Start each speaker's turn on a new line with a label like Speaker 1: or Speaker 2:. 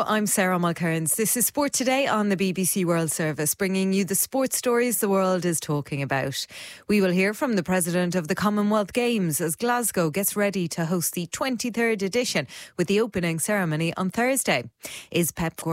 Speaker 1: I'm Sarah Mulcairns. This is Sport Today on the BBC World Service, bringing you the sports stories the world is talking about. We will hear from the President of the Commonwealth Games as Glasgow gets ready to host the 23rd edition with the opening ceremony on Thursday. Is Pep